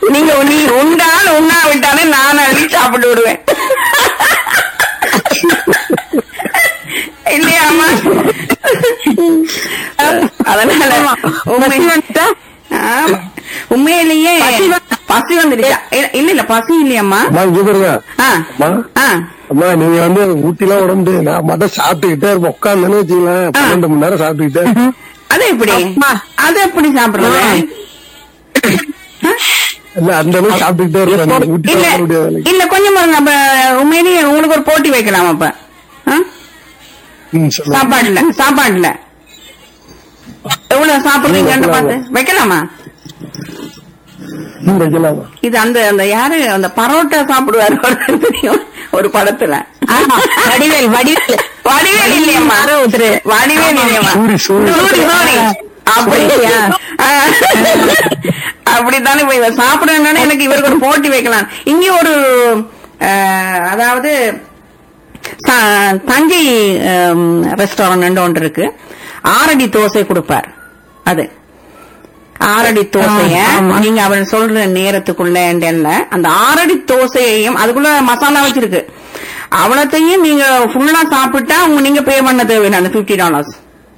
நீ உண்டால் உண்ணா விட்டானே நான் அள்ளி சாப்பிட்டு விடுவேன். இல்லையாமா? அதனால உண்மையிலேயே பசி வந்துருச்சா? இல்ல பசி இல்லையம்மா. அம்மா நீங்க வந்து ஊட்டிலாம் உடம்பு நான் மட்டும் சாப்பிட்டுக்கிட்டே இருப்போம். உட்காந்துன்னு வச்சுக்கலாம் 12 மணி நேரம் சாப்பிட்டுக்கிட்டே. அது எப்படி சாப்பிடுறது? இல்ல அந்த அளவுக்கு சாப்பிட்டுக்கிட்டே இருப்பேன். இல்ல கொஞ்சம் பாருங்க. உண்மையிலேயே உங்களுக்கு ஒரு போட்டி வைக்கலாம். அப்ப சாப்பாடுல எவ்வளவு சாப்பிடுறீங்கன்னு பார்த்து வைக்கலாமா? இது அந்த யாரு அந்த பரோட்டா சாப்பிடுவாரு தெரியும் ஒரு படத்துல. வடிவேல் இல்லையம்மா, வடிவேல் இல்லையம்மா, அப்படியா? அப்படித்தானே போய் சாப்பிடணும்னா எனக்கு இவருக்கு ஒரு போட்டி வைக்கலாம். இங்க ஒரு அதாவது தஞ்சை ரெஸ்டாரண்ட் ஒன்று இருக்கு. 6 அடி தோசை கொடுப்பார். அது 6 அடி தோசைய நீங்க அவர் சொல்ற நேரத்துக்குள்ள அந்த 6 அடி தோசையையும் அதுக்குள்ள மசாலா வச்சிருக்கு. அவ்வளத்தையும் நீங்க ஃபுல்லா சாப்பிட்டா நீங்க பே பண்ண தேவையில்லை அந்த $50.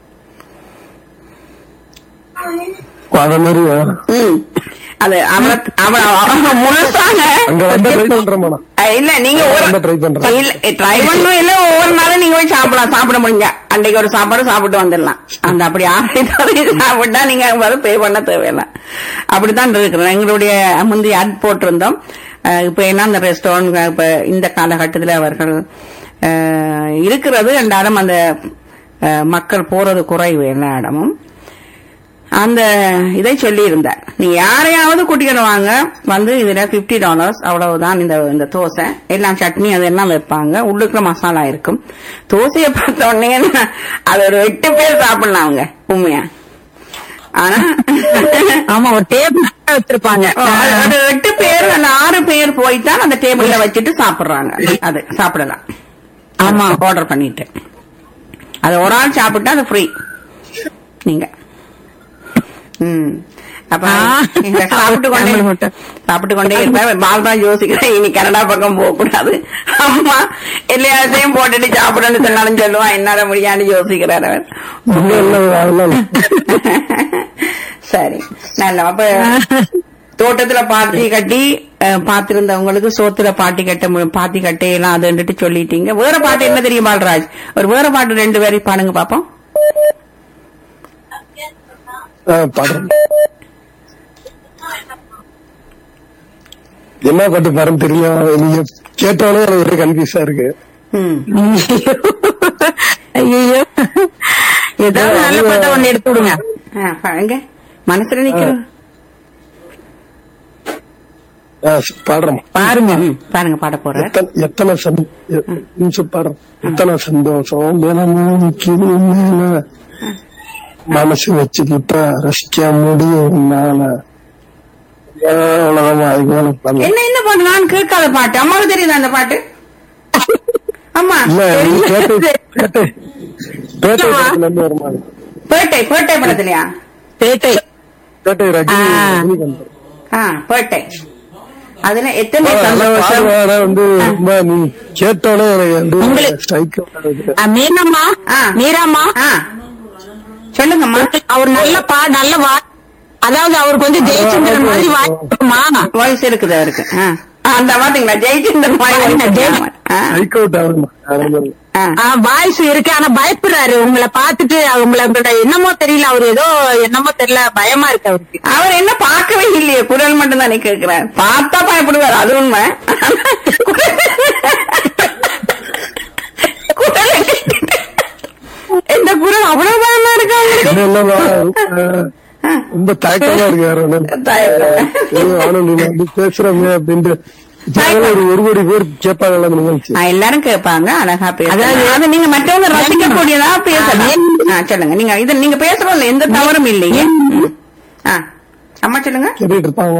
அது முழுசாங்க இல்ல. நீங்க ட்ரை பண்ணும் இல்ல ஒவ்வொரு நாளும் நீங்க போய் சாப்பிட முடிஞ்சா அன்றைக்கு ஒரு சாப்பாடு சாப்பிட்டு வந்துடலாம். அந்த அப்படி 6 சாப்பிட்டா நீங்க பே பண்ண தேவையில்லை. அப்படித்தான் இருக்கிறோம். எங்களுடைய முந்தைய ஆட் போட்டிருந்தோம். இப்ப என்ன அந்த ரெஸ்டாரண்ட் இப்ப இந்த காலகட்டத்தில் அவர்கள் இருக்கிறது என்றாலும் அந்த மக்கள் போறது குறைவு எல்லா இடமும். அந்த இதை சொல்லி இருந்தார். நீ யாரையாவது கூட்டிக்கிட்டு வாங்க வந்து இதுல $50 அவ்வளவுதான். இந்த தோசை எல்லாம் சட்னி அதெல்லாம் வைப்பாங்க. உள்ளுக்குள்ள மசாலா இருக்கும். தோசையை பார்த்த உடனே அது ஒரு 8 பேர் சாப்பிடலாம் அவங்க உண்மையா. ஆனா ஆமா ஒரு டேபிள் வச்சிருப்பாங்க. 8 பேர் அந்த 6 பேர் போய்தான் அந்த டேபிள்ல வச்சுட்டு சாப்பிடுறாங்க. அது சாப்பிடலாம். ஆமா ஆர்டர் பண்ணிட்டு அது ஒரு ஆள் சாப்பிட்டா அது ஃப்ரீ. நீங்க அப்ப சாப்பிட்டு கொண்டே இருப்பேன். பால்தான் யோசிக்கிறேன் இனி கனடா பக்கம் போக கூடாது. அம்மா எல்லாத்தையும் போட்டுட்டு சாப்பிடணும்னு சொன்னாலும் சொல்லுவான். என்னால முடியான்னு யோசிக்கிறார் அவர். சரி நல்ல. அப்ப தோட்டத்துல பாத்தி கட்டி பாத்திருந்தவங்களுக்கு சோத்துல பாத்தி கட்டையெல்லாம் அதுன்ட்டு சொல்லிட்டீங்க. வேற பாட்டு என்ன தெரியும் பால்ராஜ்? ஒரு வேற பாட்டு 2 பேரையும் பாடுங்க பாப்போம். என்ன பாட்டு பாருன்னு தெரியல. நீங்க கேட்டாலும் எனக்கு ஒரு கன்ஃபியூஸா இருக்கு. ஐயோ ஏதாவது நல்ல பாட்டை ஒண்ணு எடுத்து விடுங்க. மனசுல நிக்கிறோம். பாடுறோம் பாருங்க பாருங்க பாட போறேன். எத்தனை பாடுறோம். எத்தனை சந்தோஷம் மனசு வச்சுக்கிட்டா ரசிக்க முடியும். என்ன பாட்டு? நான் கேட்காத பாட்டு. அம்மாவுக்கு தெரியுது அந்த பாட்டு? அம்மா பேட்டை படத்துலயா? பேட்டை பேட்டை அதுல எத்தனை நீ கேட்டோன்னே மீராமா சொல்லுங்கம்மா. அவர் நல்ல அதாவது அவருக்கு வந்து ஜெயச்சந்திரன் மாதிரி வாய்ஸ் இருக்குது அவருக்கு. அந்த பாத்தீங்களா ஜெயச்சந்திரன் வாய்ஸ் இருக்கு. ஆனா பயப்படுறாரு உங்களை பாத்துட்டு. உங்களை என்னமோ தெரியல. அவரு ஏதோ என்னமோ தெரியல பயமா இருக்கு அவருக்கு. அவர் என்ன பார்க்கவே இல்லையே, குரல் மட்டும் தானே கேட்கிறார். பார்த்தா பயப்படுவார் அது உண்மை. இந்த குரல் அவ்வளவு பயமா இருக்கு. ரொம்ப தயக்கமா இருக்கு பேசுறோமே அப்படின்ட்டு. ஒரு கோடி பேர் கேட்பாங்க. எல்லாரும் கேட்பாங்க. அழகா பேசுறது நீங்க மற்றவங்க ரசிக்கக்கூடியதா பேசலாம். சொல்லுங்க. நீங்க பேசுறோம்ல எந்த தவறும் இல்லையே. அம்மா சொல்லுங்க. கேட்டுட்டு இருப்பாங்க.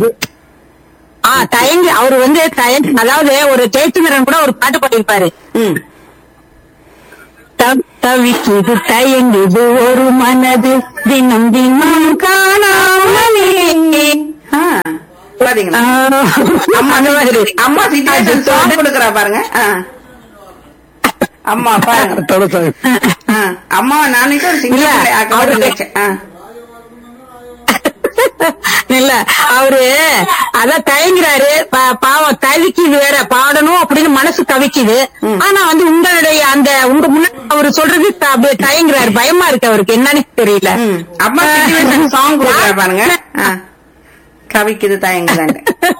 தயங்கி அவரு வந்து அதாவது ஒரு ஜெயச்சந்திரன் கூட ஒரு பாட்டு பாடியிருப்பாரு. தவிக்குது தயங்குது ஒரு மனது தினம் தினம் காணாமலே. பாத்தீங்களா? அம்மா சிச்சுவேஷன் சாங் கொடுக்கறா பாருங்க. அம்மா பாருங்க, அம்மா நாளைக்கு ஒரு சிங்கிள் இல்ல அவரு அதான் தயங்குறாரு. பாவம் தவிக்குது, வேற பாடணும் அப்படின்னு மனசு தவிக்குது. ஆனா வந்து உங்களுடைய அந்த உங்க முன்னாடி அவரு சொல்றது அப்படியே தயங்குறாரு. பயமா இருக்கு அவருக்கு, என்னன்னு தெரியல. அம்மா சிச்சுவேஷன் சாங் கொடுக்கறா பாருங்க. தவிக்குது, தயங்குதாங்க.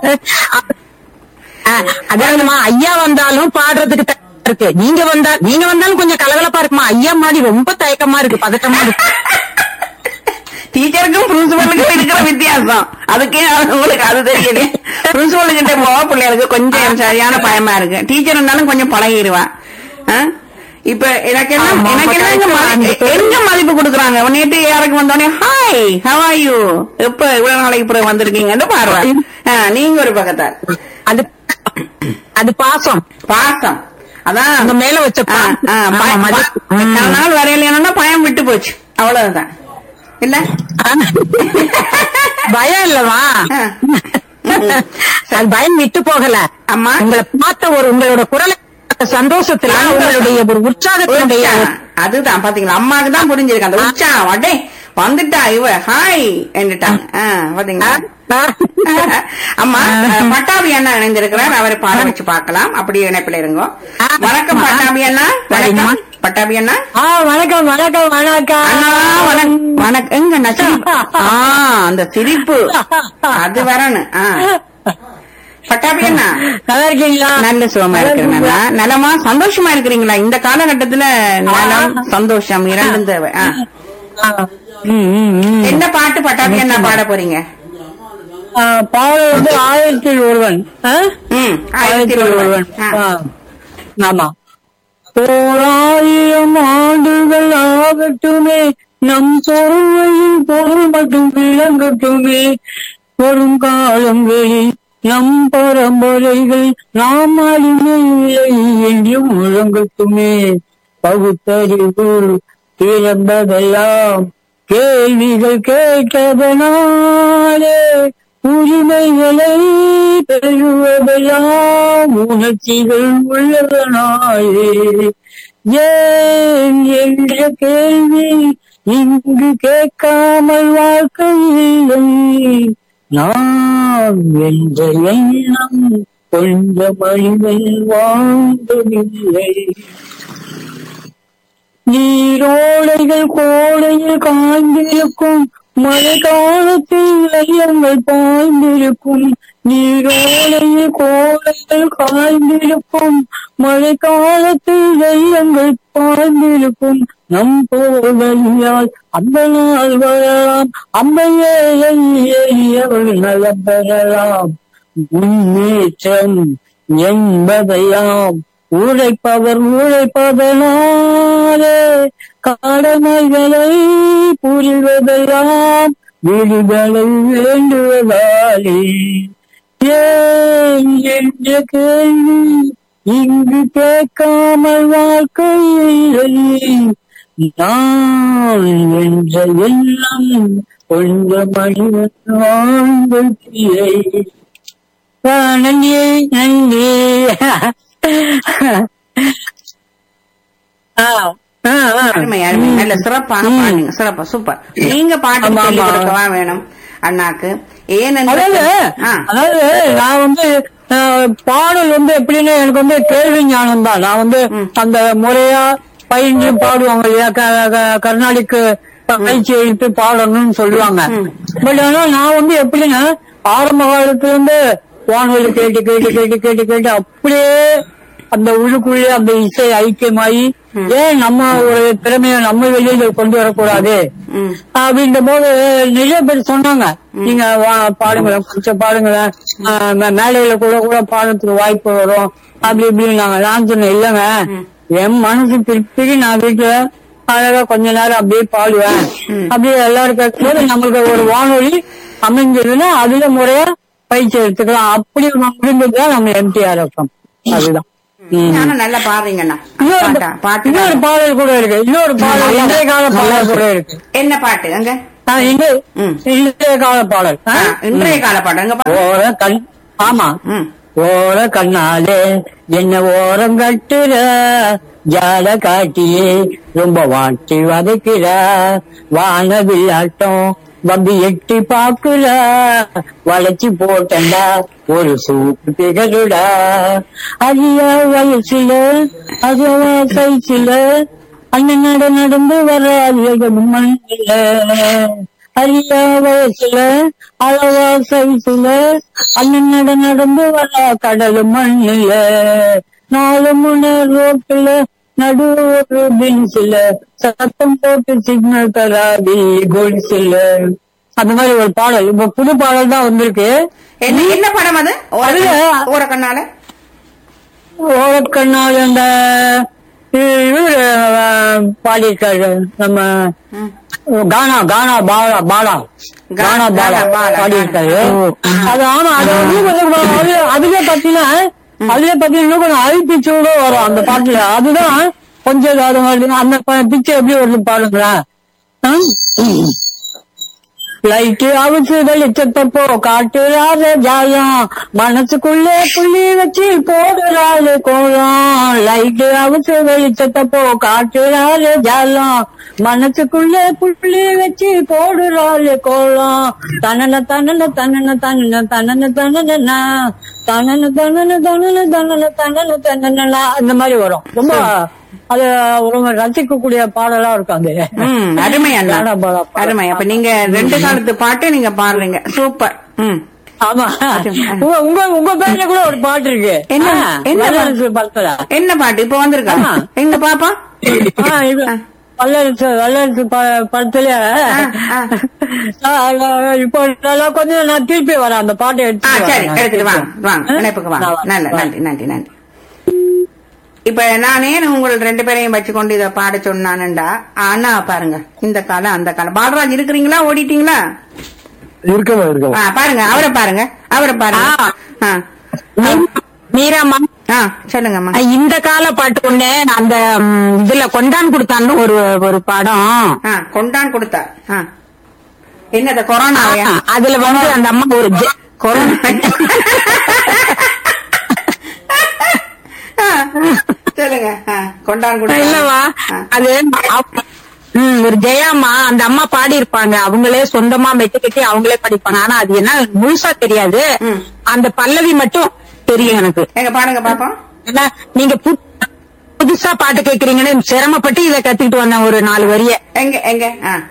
அதாவதுமா ஐயா வந்தாலும் பாடுறதுக்கு இருக்கு. நீங்க வந்தாலும் கொஞ்சம் கலகலப்பா இருக்குமா. ஐயா மாதிரி ரொம்ப தயக்கமா இருக்கு, பதட்டமா இருக்கு. டீச்சருக்கும் பிரின்சிபலுக்கும் இருக்கிற வித்தியாசம் அதுக்கே உங்களுக்கு அது தெரியல. பிரின்சிபல் கிட்ட போக பிள்ளைகளுக்கு கொஞ்சம் சரியான பயமா இருக்கு. டீச்சர் இருந்தாலும் கொஞ்சம் பழகிடுவான். இப்ப எனக்கு எங்க மதிப்பு கொடுக்குறாங்க. நேற்று யாருக்கு வந்தோடனே ஹாய் ஹவ் ஆர் யூ, எப்ப இவ்வளவு நாளைக்கு பிறகு வந்திருக்கீங்கன்னு பாருவா. நீங்க ஒரு பக்கத்தார். அது பாசம் அதான் மேல வச்ச நாள் வரையிலன்னா பயம் விட்டு போச்சு, அவ்வளவுதான். இல்ல பயம் இல்லவா, பயம் விட்டு போகல. அம்மா உங்களை பார்த்த உங்களோட குரலை சந்தோஷத்துல உங்களுடைய ஒரு உற்சாகத்தினுடைய அதுதான் பாத்தீங்களா. அம்மாக்கு தான் புரிஞ்சிருக்கு அந்த உற்சாகம். அடே வந்துட்டா இவ ஹாய் என்றுட்டாங்க. பாத்தீங்களா. அம்மா பட்டாபி அண்ணா இணைந்திருக்கிறார், அவரை பாட வச்சு பார்க்கலாம். அப்படி இணைப்பில் இருங்கோ. வணக்கம் பட்டாபி அண்ணா. வணக்கம் பட்டாபி அண்ணா. வணக்கம் வணக்கம் வணக்கம் வணக்கம். எங்க நச்சு அந்த சிரிப்பு அது வரணும். பட்டாபி அண்ணா நல்லா இருக்கீங்களா? நல்ல சுகமா இருக்கிறீங்களா? நலமா சந்தோஷமா இருக்கிறீங்களா? இந்த காலகட்டத்துல நலம் சந்தோஷம் இரண்டும் தேவை. என்ன பாட்டு பட்டாபி அண்ணா பாட போறீங்க? பாட வந்து 1001. 1001. ஆமா. 1000 ஆண்டுகள் ஆகட்டுமே, நம் சொல்வையின் பொருள் மட்டும் விளங்கட்டுமே, வரும் காலங்களில் நம் பரம்பரைகள் நாம் அழிமையில்லை என்றும் முழங்கட்டுமே. பகுத்தறிவு பிறந்ததெல்லாம் கேள்விகள் கேட்டதனாலே, உரிமைகளை பெறுவதெல்லாம் உணர்ச்சிகள் உள்ளதனாலே, ஏன் என்ற கேள்வி இங்கு கேட்காமல் வாழ்க்கை இல்லை, நாம் என்ற எண்ணம் கொஞ்ச மனிதன் வாழ்ந்ததில்லை. நீரோடைகள் கோடையில் காய்ந்திருக்கும், மழை காலத்தில் வெள்ளங்கள் பாய்ந்திருக்கும். நீரோடையில் கோடைகள் காய்ந்திருக்கும், மழை காலத்தில் வெள்ளங்கள் பாய்ந்திருக்கும். நம் போதையால் அந்த நாள் வரலாம், அம்மையே அவள் நலம் பெறலாம். முன்னேற்றம் என்பதையாம் உழைப்பவர் உழைப்பதனாலே, கடமைகளை புரிவதெல்லாம் விடுதலை வேண்டுவதாலே, ஏன் என்ற கேள்வி இங்கு கேட்காமல் வாழ்க்கை இல்லை, நான் என்ற எண்ணம் கொஞ்ச மனிதன் வாழ்ந்தில்லை. நன்றி நன்றி. அருமை அருமை, நல்ல சிறப்பான பாடுங்க, சிறப்பா சூப்பர். நீங்க பாட்டு சொல்லி கொடுக்கவா வேணும் அண்ணாக்கு. அதாவது நான் வந்து பாடல் வந்து எப்படின்னு எனக்கு வந்து கேள்வி ஞானம் தான். நான் வந்து அந்த முறையா பயின்று பாடுவாங்க இல்லையா, கர்நாடிக்கு பயிற்சி எடுத்து பாடணும்னு சொல்லுவாங்க. பட் ஆனா நான் வந்து எப்படின்னா ஆரம்ப காலத்துல இருந்து வானொலி கேட்டு கேட்டு கேட்டு கேட்டு கேட்டு அப்படியே அந்த உள்ளுக்குள்ளே அந்த இசை ஐக்கியமாயி, ஏன் நம்ம ஒரு திறமையை நம்ம வெளியில கொண்டு வரக்கூடாது அப்படின்ற போது நிறைய பேர் சொன்னாங்க, நீங்க பாடுங்களேன், கொஞ்சம் பாடுங்களேன், மேலையில கூட பாடுறதுக்கு வாய்ப்பு வரும் அப்படி இப்படின்னாங்க. நான் சொன்னேன், இல்லங்க என் மனசு திருப்பி நான் வீட்டுல அழகா கொஞ்ச நேரம் அப்படியே பாடுவேன். அப்படியே எல்லாரும் கேட்கும்போது நம்மளுக்கு ஒரு வானொலி அமைஞ்சதுன்னா அதுல முறையா பயிற்சி எடுத்துக்கலாம். அப்படி முடிஞ்சதுதான் நம்ம எம்டிஆர் எஃப்எம். அதுதான் நல்லா பாடுறீங்கண்ணா. இன்னொரு பாடல் கூட இருக்கு, இன்னொரு பாடல் இன்றைய கால பாடல் கூட இருக்கு. என்ன பாட்டு அங்க? இன்றைய கால பாடல். இன்றைய கால பாடல் ஓர கண். ஆமா. ஓர கண்ணாலே என்ன ஓரம் கட்டுற ஜால காட்டியே ரொம்ப வாட்டி வதைக்கிற வான விளையாட்டம் வம்பி எட்டி பாக்குல வளைச்சு போட்டா ஒரு சூப்பு திகழுடா அரியா வயசுல அதுவா சைச்சுல அண்ணன் நடந்து வர மண்ணில அரியா வயசுல அளவா சைசுல அண்ணன் நடந்து வர கடல் மண்ணில 4 மணி ரோட்டுல நடுவு பென்சில சத்தம் போட்டு சிக்னல் தராதி கோல்சில. அந்த மாதிரி ஒரு பாடல் இப்ப புது பாடல் தான் வந்திருக்கு. என்ன படம் அது? ஓரக்கண்ணால ஓரக்கண்ணால அந்த பாடியிருக்காரு நம்ம கானா பாலா பாடியிருக்காரு. அது ஆமா அதுவே பாத்தீங்கன்னா இன்னும் கொஞ்சம் அழிப்பிச்சோட வரும் அந்த பாட்டுல. அதுதான் கொஞ்சம் அது மாதிரி அந்த பிக்சர் எப்படி வருது பாருங்களா. லைட்டு அவிச்சு வெளிச்சத்தப்போ காட்டுறாரு ஜாயம் மனசுக்குள்ளே புள்ளி வச்சு போடுறாரு கோலம். லைட்டு அவிச்சு வெளிச்சத்தப்போ காட்டுறாரு ஜாயம் மனசுக்குள்ளே புள்ளி வச்சு போடுறாரு கோலம். தனன தனன தனன தனன தனன தனனா தனன தனன தனன தனன தனன தனனா இந்த மாதிரி வரும். ரொம்ப அது ரொம்ப ரசிக்கக்கூடிய பாடலா இருக்காங்க. அருமை அருமை. அப்ப நீங்க 2 காலத்து பாட்டு நீங்க பாடுறீங்க. சூப்பர். ஆமா. உங்க பேர்ல கூட ஒரு பாட்டு இருக்கு. என்ன பாட்டு இப்ப வந்திருக்கா எங்க பாப்பா? வல்லரசு படத்துல இப்போ கொஞ்சம் நான் திருப்பி வரேன் அந்த பாட்டை எடுத்துட்டு வாங்க நினைப்புக்கு வாங்க. நன்றி நன்றி நன்றி. இப்ப நானே உங்கள் 2 பேரையும் வச்சுக்கொண்டு இத பாட சொன்னானுண்டா. ஆனா பாருங்க இந்த காலம் அந்த காலம். பாலராஜ் இருக்கிறீங்களா ஓடிட்டீங்களா? பாருங்க அவரை பாருங்க மீராமா. சொல்லுங்கம்மா. இந்த கால பாட்டு ஒண்ணு அந்த இதுல கொண்டான் கொடுத்தான்னு ஒரு படம். கொண்டான் கொடுத்தார். என்னது கொரோனா? அதுல வந்து அந்த அம்மா ஒரு கொரோனா சொல்லுங்க. கொண்டான் கொடுத்தா இல்லவா அது ஒரு ஜெயாமா அந்த அம்மா பாடி இருப்பாங்க. அவங்களே சொந்தமா மெட்டு கட்டி அவங்களே படிப்பாங்க. ஆனா அது என்ன முழுசா தெரியாது. அந்த பல்லவி மட்டும் தெரியும் எனக்கு. எங்க பாடுங்க பாப்போம். நீங்க புதுசா பாட்டு கேக்குறீங்கன்னு சிரமப்பட்டு இத கத்துக்கிட்டு வந்தேன் ஒரு 4 வரிய. எங்க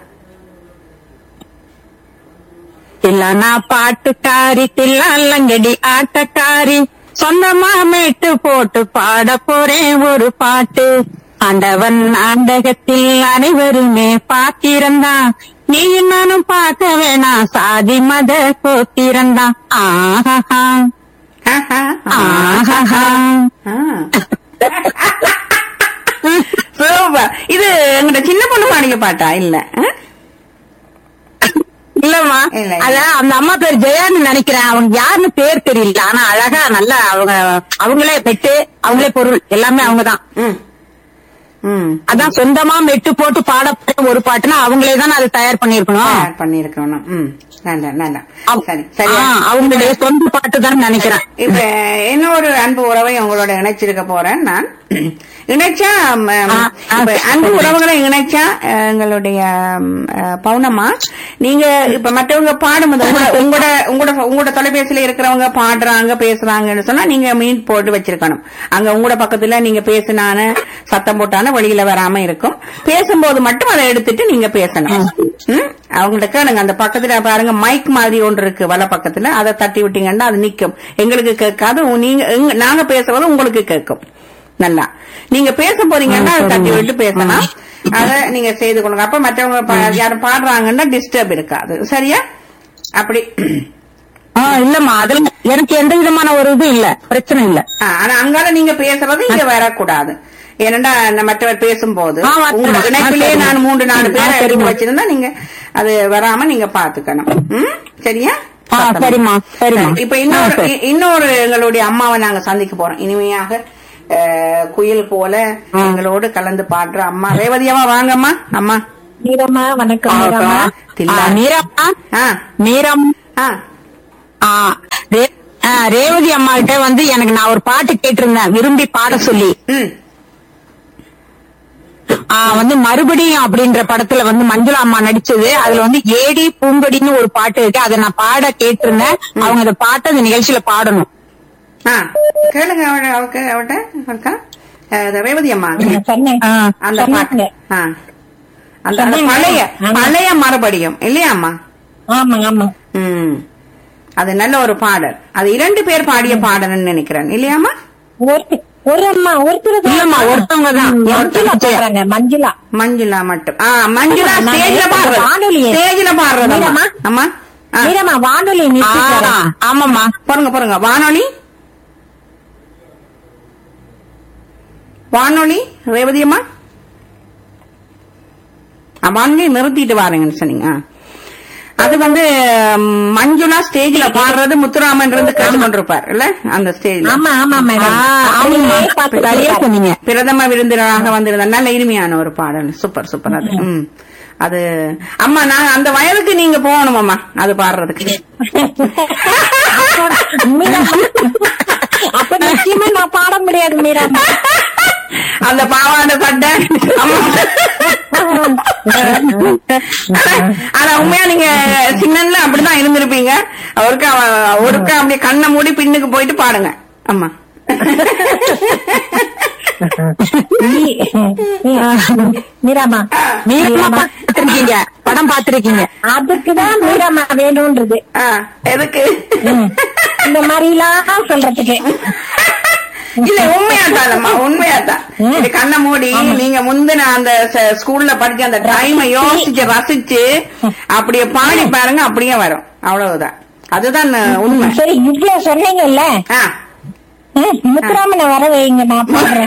இல்லனா பாட்டுக்காரி தில்லாலங்கடி ஆட்டக்காரி சொந்தமா மேட்டு போட்டு பாட போறேன் ஒரு பாட்டு. ஆண்டவன் நாடகத்தில் அனைவருமே பாத்திரந்தான் நீ நானும் பார்க்க வேணாம் சாதி மத கோத்திரந்தான். ஆஹா இது எங்கட சின்ன பொண்ணு பாடிக்க பாட்டா? இல்ல இல்லம்மா அதான் அந்த அம்மா பேர் ஜெயான்னு நினைக்கிறேன். அவங்க யாருன்னு பேர் தெரியல. ஆனா அழகா நல்லா அவங்களே மெட்டு அவங்களே பொருள் எல்லாமே அவங்கதான். அதான் சொந்தமா மெட்டு போட்டு பாடப்பட்ட ஒரு பாட்டுனா அவங்களே தான் அதை தயார் பண்ணிருக்கணும். அவங்களுடைய சொந்த பாட்டு தான் நினைக்கிறேன். இப்ப இன்னொரு அன்பு உறவை உங்களோட இணைச்சிருக்க போறேன் நான். இணைச்சா அன்பு உறவுகளை இணைச்சா எங்களுடைய பவுனம்மா நீங்க இப்ப மற்றவங்க பாடும்போது உங்களோட தொலைபேசியில இருக்கிறவங்க பாடுறாங்க பேசுறாங்கன்னு சொன்னா நீங்க மீட் போட்டு வச்சிருக்கணும். அங்க உங்களோட பக்கத்துல நீங்க பேசினான சத்தம் போட்டான வெளியில வராம இருக்கும். பேசும்போது மட்டும் அதை எடுத்துட்டு நீங்க பேசணும். அவங்களுக்கு நாங்க அந்த பக்கத்துல பாருங்க மைக் மாதிரி ஒன்று இருக்கு வல பக்கத்துல. அதை தட்டி விட்டீங்கன்னா அது நிக்கும். எங்களுக்கு கேட்காது. நாங்க பேசுறது உங்களுக்கு கேட்கும். நல்லா நீங்க பேச போறீங்கன்னா அதை தட்டி விட்டு பேசலாம். அதை நீங்க செய்து கொள்ளுங்க. அப்ப மற்றவங்க யாரும் பாடுறாங்கன்னா டிஸ்டர்ப் இருக்காது. சரியா? அப்படி இல்லம்மா அதுல எனக்கு எந்த விதமான ஒரு இது இல்ல, பிரச்சனை இல்ல. ஆனா அங்கால நீங்க பேசுறது இங்க வரக்கூடாது. ஏனண்டா மற்றவர் பேசும்போது இணைப்பிலே நான் 3-4 பேரை எடுத்து வச்சிருந்தா நீங்க அது வராம நீங்க பாத்துக்கணும். சரியா? சரிம்மா சரிம்மா. இப்ப இன்னொரு எங்களுடைய அம்மாவை நாங்க சந்திக்க போறோம். இனிமையாக குயில் போல எங்களோடு கலந்து பாடுற அம்மா ரேவதியம்மா. வாங்கம்மா. அம்மா மீரம்மா வணக்கம் மீரம்மா. மீரம்மா ஆ, மீரம் ஆ. ரேவதி அம்மா கிட்ட வந்து எனக்கு நான் ஒரு பாட்டு கேட்டிருந்தேன் விரும்பி பாட சொல்லி. ம். வந்து மறுபடியும் அப்படின்ற படத்துல வந்து மஞ்சுளா அம்மா நடிச்சது. அதுல வந்து ஏடி பூங்கொடின்னு ஒரு பாட்டு இருக்கு. அதை நான் பாட கேட்டிருந்தேன். அவங்க அந்த பாட்டை அந்த நிகழ்ச்சியில பாடணும். ஆ, கேளுங்க அவட்ட ரேவதி அம்மா சொன்னேன். அந்த பாட்டு. ஆ, அந்த பழைய மறுபடியும் இல்லையாம்மா? ஆமா ஆமா. ம், அது நல்ல ஒரு பாடல். அது 2 பேர் பாடிய பாடல்னு நினைக்கிறேன் இல்லையாம்மா? ஒரு அம்மா ஒருத்தர் இல்லம்மா, ஒருத்தவங்க தான். மஞ்சுளா பாடுறாங்க. மஞ்சுளா மஞ்சுளா மட்டும். மஞ்சுளா ஸ்டேஜ்ல வானொலி. ஸ்டேஜ்ல பாடுறது மீரம்மா. அம்மா. மீரம்மா வானொலி ஆமாம்மா. பாருங்க வானொலி வானொலி ரேவதி அம்மா வானொலி நிறுத்திட்டு வாருங்கன்னு சொன்னீங்க. அது வந்து மஞ்சுளா ஸ்டேஜ்ல பாடுறது முத்துராமன் இருந்து கேட்டுக்கொண்டிருப்பார் இல்ல அந்த ஸ்டேஜ்ல. ஆமா ஆமா சொன்னீங்க. பிரதம விருந்தினராக வந்திருந்த நல்ல இனிமையான ஒரு பாடல். Super super. அது அது அம்மா நான் அந்த வயதுக்கு நீங்க போகணும் அம்மா அது பாடுறதுக்கு. அப்ப நிச்சயமா நான் பாட முடியாது மீரா. அந்த பாவாடை சட்டை. ஆனா உண்மையா நீங்க சின்னன்ல அப்படிதான் இருந்திருப்பீங்க. ஒருக்கா அப்படியே கண்ணை மூடி பின்னுக்கு போயிட்டு பாடுங்க அம்மா. மீராமா பாத்திருக்கீங்க, படம் பாத்திருக்கீங்க. அதுக்குதான் மீராமா வேணும்ன்றது. எதுக்கு இந்த மாதிரி எல்லாம் சொல்றதுக்கு இல்ல உண்மையாத்தானம்மா, உண்மையாத்தான். இது கண்ணை மூடி நீங்க முந்தின அந்த ஸ்கூல்ல படிச்ச அந்த டைமை யோசிச்சு ரசிச்சு அப்படியே பாடி பாருங்க, அப்படியே வரும். அவ்வளவுதான், அதுதான் உண்மை. சரி, இவ்வளவு சொன்னீங்கல்ல, முத்துராமனை வர வைங்க, நான் பாடுறேன்.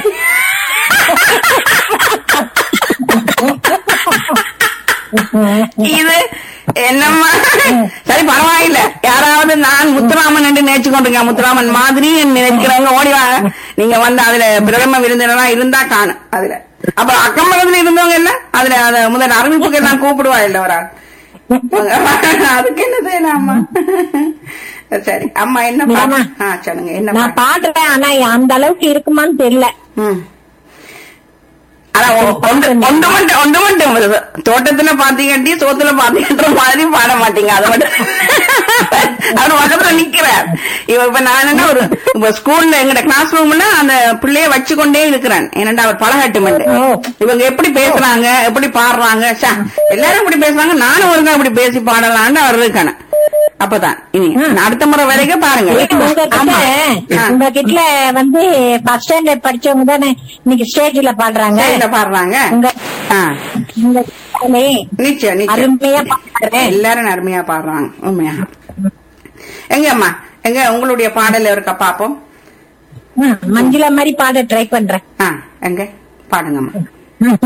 இது என்னம்மா? சரி பரவாயில்ல, யாராவது நான் முத்துராமன் என்று நினைச்சு கொண்டிருக்க, முத்துராமன் மாதிரி நினைக்கிறவங்க ஓடிவாங்க. நீங்க வந்து அதுல பிரதம விருந்தினரா இருந்தா காணும். அதுல அப்புறம் அக்கம் பக்கத்துல இருந்தவங்க இல்ல, அதுல அத முதல் அறிவிப்புக்கு எல்லாம் கூப்பிடுவா இல்ல ஒரு ஆள். அதுக்கு என்ன செய்யலாம் அம்மா? சரி அம்மா என்ன சொல்லுங்க. என்ன நான் பாடுறேன், ஆனா அந்த அளவுக்கு இருக்குமான்னு தெரியல. ஒன்று மட்டும் தோட்டத்துல பாத்தீங்கட்டி சோத்துல பாத்தீங்கன்ற மாதிரி பாட மாட்டீங்க. அது மட்டும் அவர் பக்கத்துல நிக்கிறார். இப்ப நான் என்ன ஒரு ஸ்கூல்ல எங்கட கிளாஸ் ரூம்ல அந்த பிள்ளைய வச்சுக்கொண்டே இருக்கிறேன். ஏன்னா அவர் பழகட்டும். இவங்க எப்படி பேசுறாங்க, எப்படி பாடுறாங்க, எல்லாரும் இப்படி பேசுறாங்க, நானும் ஒருங்க அப்படி பேசி பாடலான்னு அவர் இருக்கானே. அப்பதான் இனி அடுத்த முறை வரைக்கும் பாருங்க. உங்ககிட்ட வந்து பஸ் ஸ்டாண்டர்ட் படிச்சவங்க தானே இன்னைக்கு ஸ்டேஜ்ல பாடுறாங்க. நிச்சயம் அருமையா பாடுறேன், எல்லாரும் அருமையா பாடுறாங்க. உண்மையா எங்க அம்மா, எங்க உங்களுடைய பாடல் இருக்கா பாப்போம். மஞ்சுளா மாதிரி பாட ட்ரை பண்றேன். எங்க பாடுங்கம்மா.